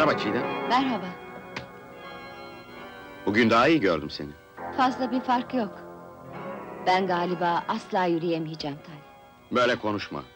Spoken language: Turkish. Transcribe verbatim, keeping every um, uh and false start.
Merhaba Çiğdem. Merhaba. Bugün daha iyi gördüm seni. Fazla bir fark yok. Ben galiba asla yürüyemeyeceğim Tay. Böyle konuşma.